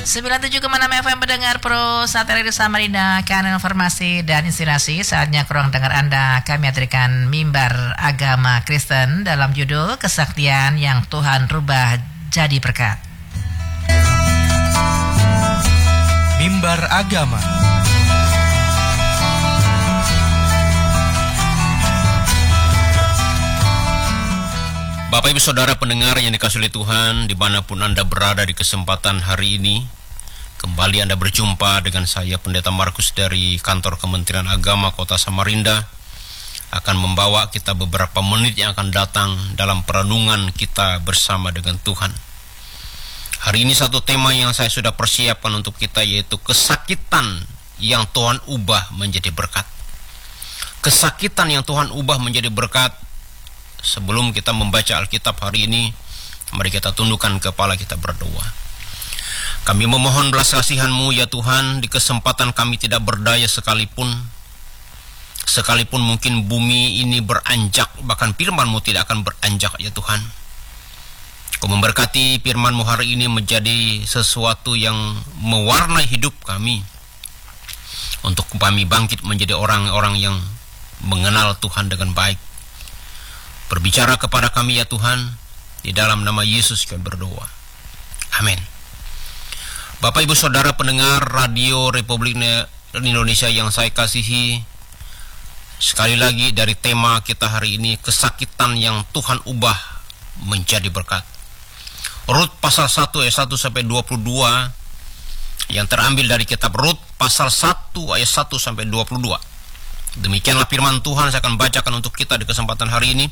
97,6 FM pendengar Pro Satria Radio Samarinda, kanan informasi dan inspirasi. Saatnya kurang dengar Anda kami hadirkan mimbar agama Kristen dalam judul Kesaktian yang Tuhan Rubah Jadi Berkat. Mimbar agama. Bapak Ibu Saudara pendengar yang dikasihi oleh Tuhan, dimanapun Anda berada di kesempatan hari ini, kembali Anda berjumpa dengan saya Pendeta Markus dari Kantor Kementerian Agama Kota Samarinda, akan membawa kita beberapa menit yang akan datang dalam perenungan kita bersama dengan Tuhan. Hari ini satu tema yang saya sudah persiapkan untuk kita, yaitu kesakitan yang Tuhan ubah menjadi berkat. Kesakitan yang Tuhan ubah menjadi berkat. Sebelum kita membaca Alkitab hari ini, mari kita tundukkan kepala kita berdoa. Kami memohon belas kasihan-Mu ya Tuhan, di kesempatan kami tidak berdaya sekalipun mungkin bumi ini beranjak, bahkan firman-Mu tidak akan beranjak ya Tuhan. Kau memberkati firman-Mu hari ini menjadi sesuatu yang mewarnai hidup kami, untuk kami bangkit menjadi orang-orang yang mengenal Tuhan dengan baik. Berbicara kepada kami ya Tuhan, di dalam nama Yesus kami berdoa. Amin. Bapak Ibu Saudara pendengar Radio Republik Indonesia yang saya kasihi, sekali lagi dari tema kita hari ini, kesakitan yang Tuhan ubah menjadi berkat. Rut pasal 1 ayat 1 sampai 22 yang terambil dari kitab Rut pasal 1 ayat 1 sampai 22. Demikianlah firman Tuhan, saya akan bacakan untuk kita di kesempatan hari ini.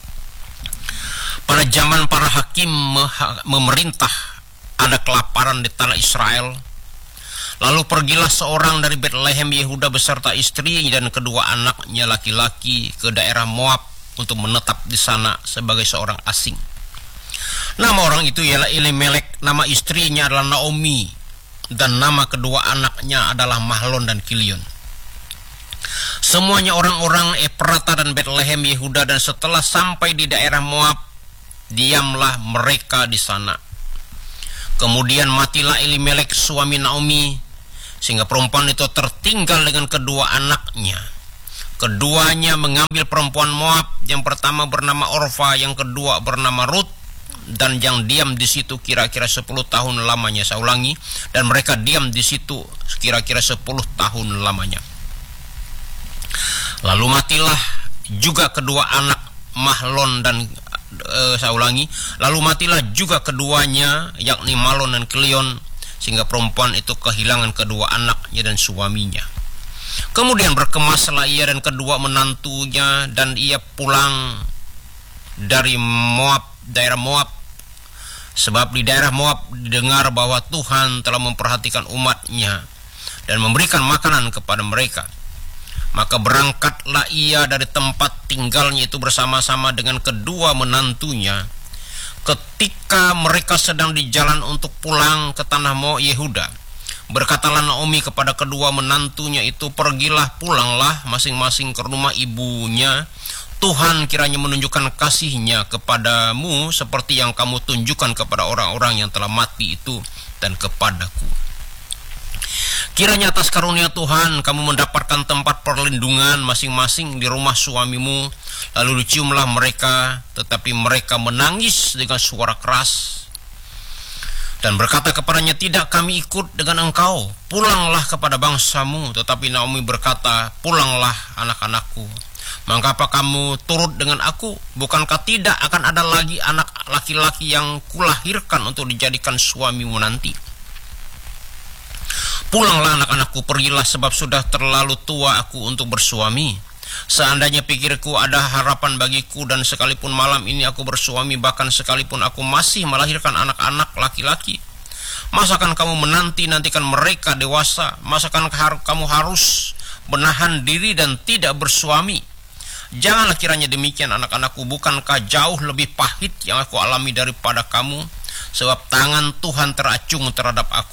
Pada zaman para hakim memerintah, ada kelaparan di tanah Israel. Lalu pergilah seorang dari Betlehem Yehuda beserta istri dan kedua anaknya laki-laki ke daerah Moab untuk menetap di sana sebagai seorang asing. Nama orang itu ialah Elimelek, nama istrinya adalah Naomi, dan nama kedua anaknya adalah Mahlon dan Kilion. Semuanya orang-orang Efrata dan Betlehem Yehuda, dan setelah sampai di daerah Moab, diamlah mereka di sana. Kemudian matilah Elimelek suami Naomi, sehingga perempuan itu tertinggal dengan kedua anaknya. Keduanya mengambil perempuan Moab, yang pertama bernama Orfa, yang kedua bernama Rut, dan yang diam di situ kira-kira 10 tahun lamanya. Saya ulangi, dan mereka diam di situ kira-kira 10 tahun lamanya. Lalu matilah juga kedua anak Mahlon dan lalu matilah juga keduanya, yakni Mahlon dan Kilion, sehingga perempuan itu kehilangan kedua anaknya dan suaminya. Kemudian berkemaslah ia dan kedua menantunya, dan ia pulang dari Moab, daerah Moab, sebab di daerah Moab didengar bahwa Tuhan telah memperhatikan umatnya dan memberikan makanan kepada mereka. Maka berangkatlah ia dari tempat tinggalnya itu bersama-sama dengan kedua menantunya. Ketika mereka sedang di jalan untuk pulang ke tanah Moab Yehuda, berkatalah Naomi kepada kedua menantunya itu, pergilah, pulanglah masing-masing ke rumah ibunya. Tuhan kiranya menunjukkan kasih-Nya kepadamu seperti yang kamu tunjukkan kepada orang-orang yang telah mati itu dan kepadaku. Kiranya atas karunia Tuhan kamu mendapatkan tempat perlindungan masing-masing di rumah suamimu. Lalu diciumlah mereka, tetapi mereka menangis dengan suara keras dan berkata kepadanya, tidak, kami ikut dengan engkau, pulanglah kepada bangsamu. Tetapi Naomi berkata, pulanglah anak-anakku, mengapa kamu turut dengan aku? Bukankah tidak akan ada lagi anak laki-laki yang kulahirkan untuk dijadikan suamimu nanti? Pulanglah anak-anakku, pergilah, sebab sudah terlalu tua aku untuk bersuami. Seandainya pikirku ada harapan bagiku, dan sekalipun malam ini aku bersuami, bahkan sekalipun aku masih melahirkan anak-anak laki-laki, masakan kamu menanti-nantikan mereka dewasa? Masakan kamu harus menahan diri dan tidak bersuami? Janganlah kiranya demikian anak-anakku, bukankah jauh lebih pahit yang aku alami daripada kamu? Sebab tangan Tuhan teracung terhadap aku.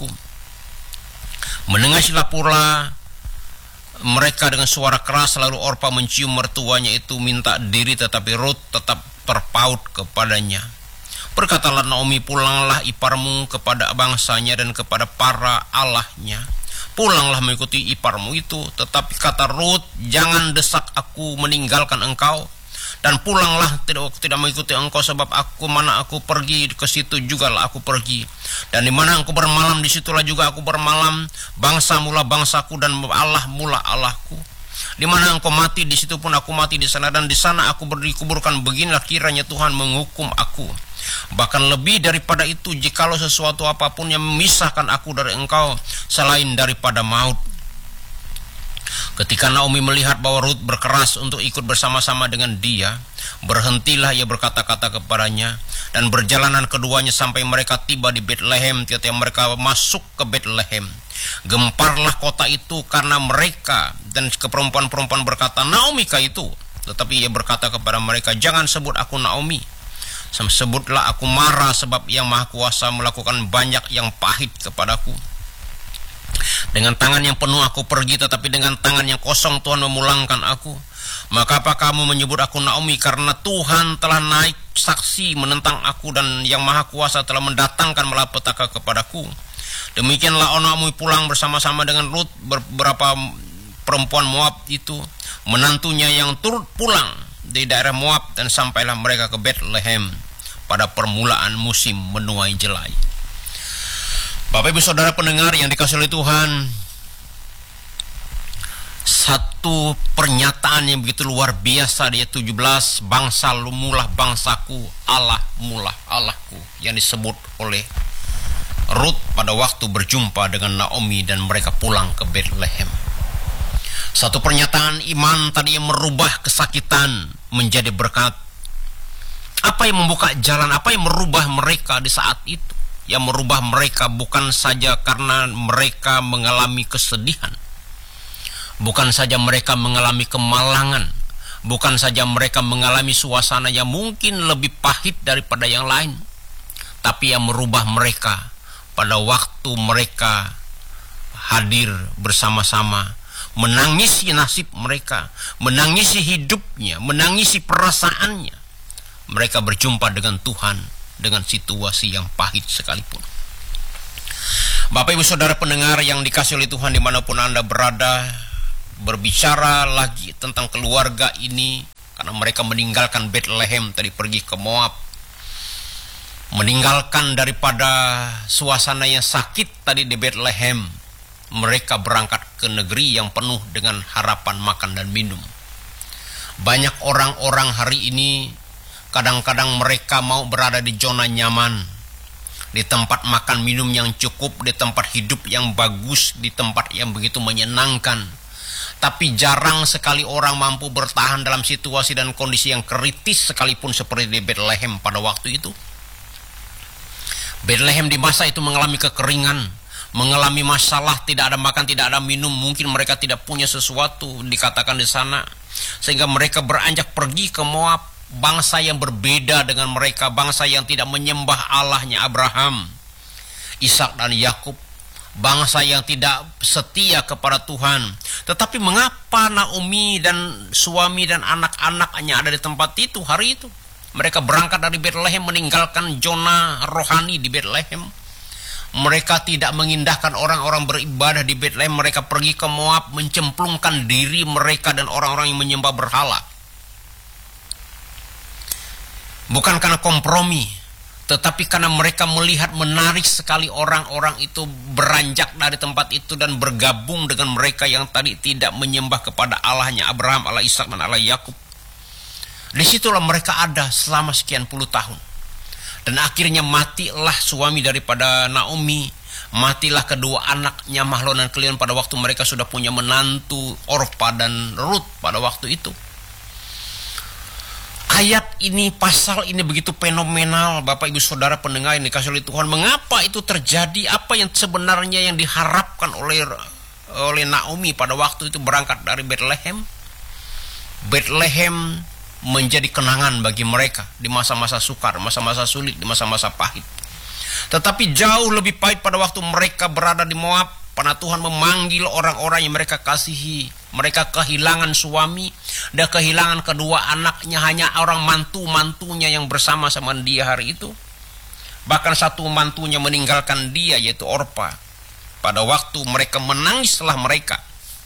Mendengarlah pula mereka dengan suara keras. Lalu Orpa mencium mertuanya itu minta diri, tetapi Rut tetap terpaut kepadanya. Berkatalah Naomi, pulanglah iparmu kepada bangsanya dan kepada para allahnya. Pulanglah mengikuti iparmu itu. Tetapi kata Rut, jangan desak aku meninggalkan engkau. Dan pulanglah, tidak mengikuti engkau, sebab mana aku pergi, ke situ juga lah aku pergi. Dan di mana aku bermalam, di situlah juga aku bermalam. Bangsa mula bangsaku dan Allah mula Allahku. Di mana engkau mati, di situ pun aku mati di sana, dan di sana aku dikuburkan. Beginilah kiranya Tuhan menghukum aku. Bahkan lebih daripada itu, jikalau sesuatu apapun yang memisahkan aku dari engkau selain daripada maut. Ketika Naomi melihat bahwa Rut berkeras untuk ikut bersama-sama dengan dia, berhentilah ia berkata-kata kepadanya, dan berjalanan keduanya sampai mereka tiba di Betlehem. Ketika mereka masuk ke Betlehem, gemparlah kota itu karena mereka, dan ke perempuan-perempuan berkata, Naomi kah itu? Tetapi ia berkata kepada mereka, jangan sebut aku Naomi, sebutlah aku Mara, sebab Yang Maha Kuasa melakukan banyak yang pahit kepadaku. Dengan tangan yang penuh aku pergi, tetapi dengan tangan yang kosong Tuhan memulangkan aku. Maka apa kamu menyebut aku Naomi? Karena Tuhan telah naik saksi menentang aku, dan Yang Maha Kuasa telah mendatangkan malapetaka kepadaku. Demikianlah Naomi pulang bersama-sama dengan Rut, beberapa perempuan Moab itu, menantunya yang turut pulang di daerah Moab, dan sampailah mereka ke Betlehem pada permulaan musim menuai jelai. Bapak Ibu Saudara pendengar yang dikasihi oleh Tuhan, satu pernyataan yang begitu luar biasa di ayat 17, bangsa mulah bangsaku, Allah mulah Allahku, yang disebut oleh Rut pada waktu berjumpa dengan Naomi dan mereka pulang ke Betlehem. Satu pernyataan iman tadi yang merubah kesakitan menjadi berkat. Apa yang membuka jalan, apa yang merubah mereka di saat itu? Yang merubah mereka bukan saja karena mereka mengalami kesedihan, bukan saja mereka mengalami kemalangan, bukan saja mereka mengalami suasana yang mungkin lebih pahit daripada yang lain, tapi yang merubah mereka pada waktu mereka hadir bersama-sama, menangisi nasib mereka, menangisi hidupnya, menangisi perasaannya. Mereka berjumpa dengan Tuhan dengan situasi yang pahit sekalipun. Bapak Ibu Saudara pendengar yang dikasihi oleh Tuhan dimanapun Anda berada, berbicara lagi tentang keluarga ini, karena mereka meninggalkan Betlehem tadi, pergi ke Moab, meninggalkan daripada suasana yang sakit tadi di Betlehem, mereka berangkat ke negeri yang penuh dengan harapan makan dan minum. Banyak orang-orang hari ini kadang-kadang mereka mau berada di zona nyaman, di tempat makan minum yang cukup, di tempat hidup yang bagus, di tempat yang begitu menyenangkan. Tapi jarang sekali orang mampu bertahan dalam situasi dan kondisi yang kritis sekalipun seperti di Betlehem pada waktu itu. Betlehem di masa itu mengalami kekeringan, mengalami masalah, tidak ada makan, tidak ada minum, mungkin mereka tidak punya sesuatu dikatakan di sana, sehingga mereka beranjak pergi ke Moab. Bangsa yang berbeda dengan mereka, bangsa yang tidak menyembah Allahnya Abraham, Ishak dan Yakub, bangsa yang tidak setia kepada Tuhan. Tetapi mengapa Naomi dan suami dan anak-anaknya ada di tempat itu hari itu? Mereka berangkat dari Betlehem, meninggalkan zona rohani di Betlehem. Mereka tidak mengindahkan orang-orang beribadah di Betlehem. Mereka pergi ke Moab, mencemplungkan diri mereka dan orang-orang yang menyembah berhala. Bukan karena kompromi, tetapi karena mereka melihat menarik sekali orang-orang itu beranjak dari tempat itu dan bergabung dengan mereka yang tadi tidak menyembah kepada Allahnya Abraham, Allah Ishak dan Allah Yakub. Disitulah mereka ada selama sekian puluh tahun. Dan akhirnya matilah suami daripada Naomi, matilah kedua anaknya Mahlon dan Kilion pada waktu mereka sudah punya menantu Orpa dan Rut pada waktu itu. Ayat ini, pasal ini begitu fenomenal, Bapak Ibu Saudara pendengar yang dikasihi oleh Tuhan. Mengapa itu terjadi? Apa yang sebenarnya yang diharapkan oleh Naomi pada waktu itu berangkat dari Betlehem? Betlehem menjadi kenangan bagi mereka di masa-masa sukar, masa-masa sulit, di masa-masa pahit. Tetapi jauh lebih pahit pada waktu mereka berada di Moab, karena Tuhan memanggil orang-orang yang mereka kasihi. Mereka kehilangan suami dan kehilangan kedua anaknya, hanya orang mantu-mantunya yang bersama-sama dia hari itu. Bahkan satu mantunya meninggalkan dia, yaitu Orpa. Pada waktu mereka menangislah mereka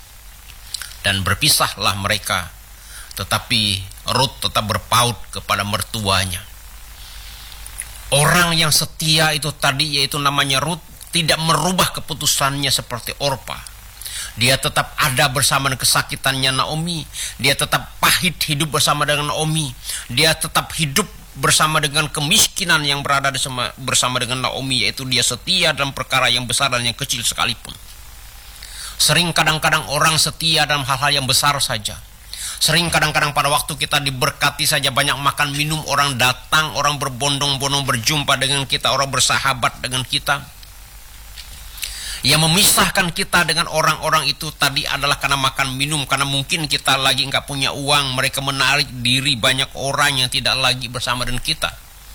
dan berpisahlah mereka. Tetapi Rut tetap berpaut kepada mertuanya. Orang yang setia itu tadi, yaitu namanya Rut, tidak merubah keputusannya seperti Orpa. Dia tetap ada bersama dengan kesakitannya Naomi. Dia tetap pahit hidup bersama dengan Naomi. Dia tetap hidup bersama dengan kemiskinan yang berada bersama dengan Naomi, yaitu dia setia dalam perkara yang besar dan yang kecil sekalipun. Sering kadang-kadang orang setia dalam hal-hal yang besar saja. Sering kadang-kadang pada waktu kita diberkati saja, banyak makan minum, orang datang, orang berbondong-bondong berjumpa dengan kita, orang bersahabat dengan kita. Yang memisahkan kita dengan orang-orang itu tadi adalah karena makan minum, karena mungkin kita lagi nggak punya uang, mereka menarik diri banyak orang yang tidak lagi bersama dengan kita.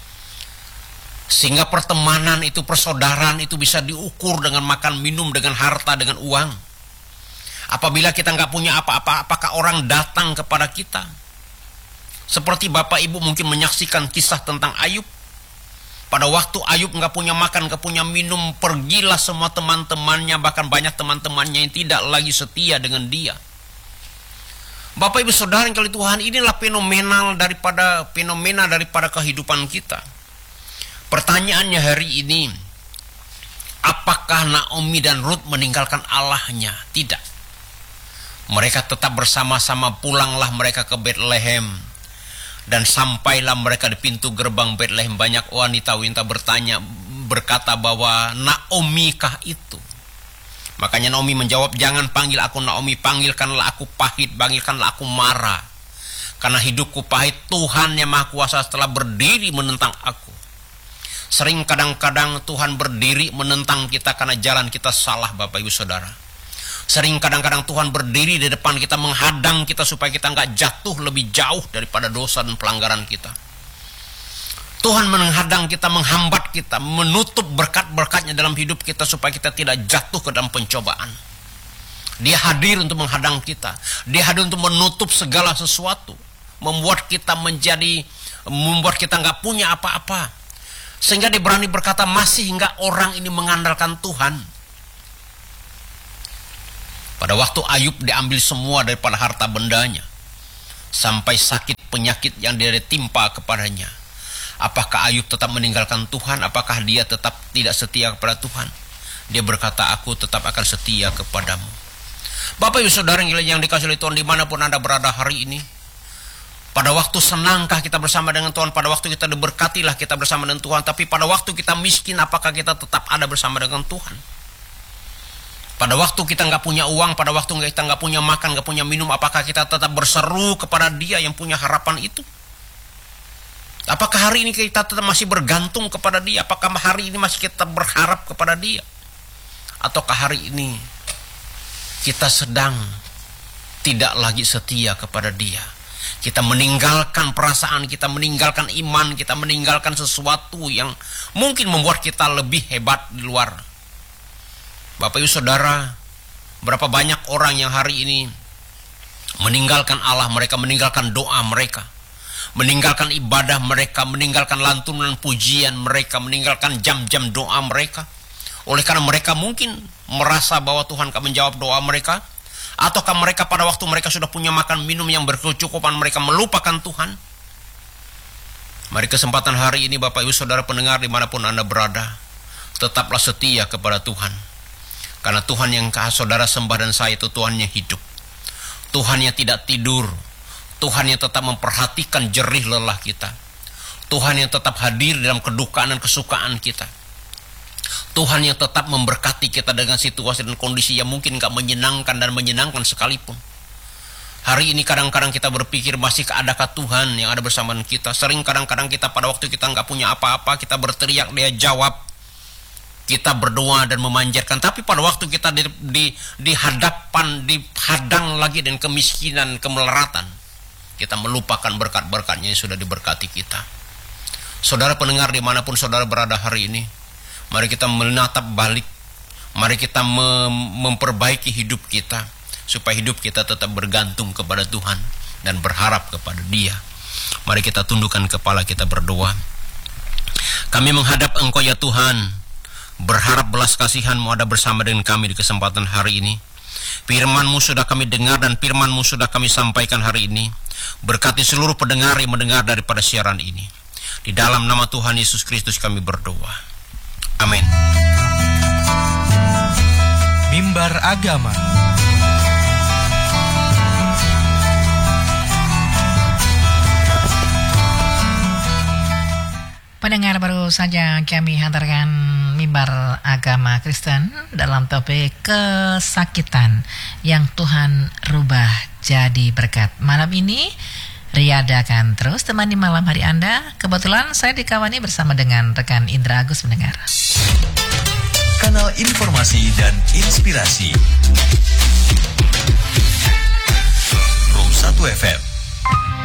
Sehingga pertemanan itu, persaudaraan itu bisa diukur dengan makan minum, dengan harta, dengan uang. Apabila kita nggak punya apa-apa, apakah orang datang kepada kita? Seperti Bapak Ibu mungkin menyaksikan kisah tentang Ayub. Pada waktu Ayub nggak punya makan, nggak punya minum, pergilah semua teman-temannya, bahkan banyak teman-temannya yang tidak lagi setia dengan dia. Bapak Ibu Saudara yang kali Tuhan, inilah fenomena daripada kehidupan kita. Pertanyaannya hari ini, apakah Naomi dan Rut meninggalkan Allahnya? Tidak. Mereka tetap bersama-sama, pulanglah mereka ke Bethlehem. Dan sampailah mereka di pintu gerbang Bethlehem. Banyak wanita-wanita berkata bahwa Naomi kah itu? Makanya Naomi menjawab, jangan panggil aku Naomi, panggilkanlah aku pahit, panggilkanlah aku marah. Karena hidupku pahit, Tuhan yang Maha Kuasa telah berdiri menentang aku. Sering kadang-kadang Tuhan berdiri menentang kita karena jalan kita salah, Bapak Ibu Saudara. Sering kadang-kadang Tuhan berdiri di depan kita, menghadang kita supaya kita nggak jatuh lebih jauh daripada dosa dan pelanggaran kita. Tuhan menghadang kita, menghambat kita, menutup berkat-berkatnya dalam hidup kita supaya kita tidak jatuh ke dalam pencobaan. Dia hadir untuk menghadang kita. Dia hadir untuk menutup segala sesuatu, membuat kita nggak punya apa-apa, sehingga dia berani berkata, masih nggak orang ini mengandalkan Tuhan. Pada waktu Ayub diambil semua daripada harta bendanya, sampai sakit penyakit yang dia timpa kepadanya. Apakah Ayub tetap meninggalkan Tuhan? Apakah dia tetap tidak setia kepada Tuhan? Dia berkata, aku tetap akan setia kepadamu. Bapak Ibu Saudara yang dikasihi oleh Tuhan, dimanapun Anda berada hari ini, pada waktu senangkah kita bersama dengan Tuhan? Pada waktu kita diberkatilah kita bersama dengan Tuhan. Tapi pada waktu kita miskin, apakah kita tetap ada bersama dengan Tuhan? Pada waktu kita nggak punya uang, pada waktu kita nggak punya makan, nggak punya minum, apakah kita tetap berseru kepada Dia yang punya harapan itu? Apakah hari ini kita tetap masih bergantung kepada Dia? Apakah hari ini masih kita berharap kepada Dia? Ataukah hari ini kita sedang tidak lagi setia kepada Dia? Kita meninggalkan perasaan, kita meninggalkan iman, kita meninggalkan sesuatu yang mungkin membuat kita lebih hebat di luar. Bapak Ibu Saudara, berapa banyak orang yang hari ini meninggalkan Allah mereka, meninggalkan doa mereka, meninggalkan ibadah mereka, meninggalkan lantunan pujian mereka, meninggalkan jam-jam doa mereka. Oleh karena mereka mungkin merasa bahwa Tuhan akan menjawab doa mereka, ataukah mereka pada waktu mereka sudah punya makan minum yang berkecukupan, mereka melupakan Tuhan. Mari kesempatan hari ini Bapak Ibu Saudara pendengar dimanapun Anda berada, tetaplah setia kepada Tuhan. Karena Tuhan yang saudara sembah dan saya itu Tuhan yang hidup, Tuhan yang tidak tidur, Tuhan yang tetap memperhatikan jerih lelah kita, Tuhan yang tetap hadir dalam kedukaan dan kesukaan kita, Tuhan yang tetap memberkati kita dengan situasi dan kondisi yang mungkin gak menyenangkan dan menyenangkan sekalipun. Hari ini kadang-kadang kita berpikir, masih adakah Tuhan yang ada bersama kita? Sering kadang-kadang kita pada waktu kita gak punya apa-apa, kita berteriak, Dia jawab. Kita berdoa dan memanjatkan, tapi pada waktu kita dihadang lagi dengan kemiskinan, kemelaratan, kita melupakan berkat-berkatnya yang sudah diberkati kita. Saudara pendengar dimanapun saudara berada hari ini, mari kita menatap balik, mari kita memperbaiki hidup kita, supaya hidup kita tetap bergantung kepada Tuhan dan berharap kepada Dia. Mari kita tundukkan kepala kita berdoa. Kami menghadap Engkau ya Tuhan, berharap belas kasihan-Mu ada bersama dengan kami di kesempatan hari ini. Firman-Mu sudah kami dengar dan Firman-Mu sudah kami sampaikan hari ini. Berkati seluruh pendengar yang mendengar daripada siaran ini. Di dalam nama Tuhan Yesus Kristus kami berdoa. Amin. Mimbar Agama. Pendengar, baru saja kami hantarkan Mimbar Agama Kristen dalam topik kesakitan yang Tuhan rubah jadi berkat. Malam ini Ria akan terus temani malam hari Anda. Kebetulan saya dikawani bersama dengan rekan Indra Agus mendengar. Kanal informasi dan inspirasi Pro 1 FM.